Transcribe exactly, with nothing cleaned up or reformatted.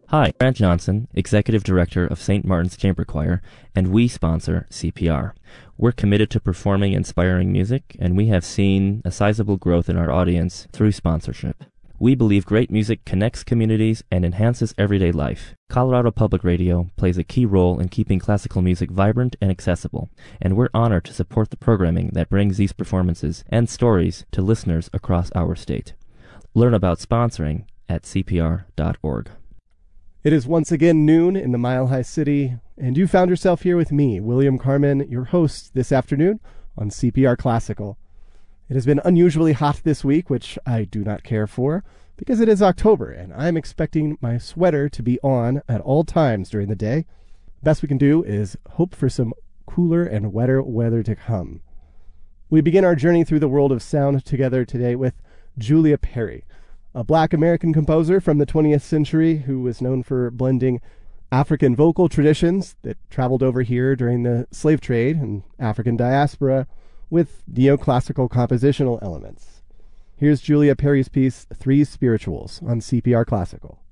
Hi, Grant Johnson, Executive Director of Saint Martin's Chamber Choir, and we sponsor C P R. We're committed to performing inspiring music, and we have seen a sizable growth in our audience through sponsorship. We believe great music connects communities and enhances everyday life. Colorado Public Radio plays a key role in keeping classical music vibrant and accessible, and we're honored to support the programming that brings these performances and stories to listeners across our state. Learn about sponsoring at c p r dot org. It is once again noon in the Mile High City, and you found yourself here with me, William Carmen, your host this afternoon on C P R Classical. It has been unusually hot this week, which I do not care for, because it is October, and I'm expecting my sweater to be on at all times during the day. The best we can do is hope for some cooler and wetter weather to come. We begin our journey through the world of sound together today with Julia Perry, a black American composer from the twentieth century who was known for blending African vocal traditions that traveled over here during the slave trade and African diaspora with neoclassical compositional elements. Here's Julia Perry's piece, Three Spirituals, on C P R Classical.